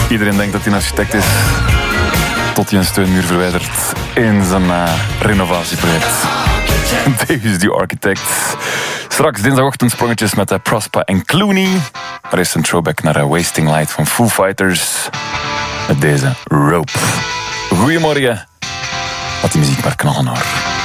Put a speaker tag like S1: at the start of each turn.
S1: Iedereen denkt dat hij een architect is, tot hij een steunmuur verwijdert in zijn renovatieproject. Davies the Architect. Straks dinsdagochtend sprongetjes met Prospa en Clooney. Er is een throwback naar Wasting Light van Foo Fighters. Met deze Rope. Goedemorgen. Laat die muziek maar knallen hoor.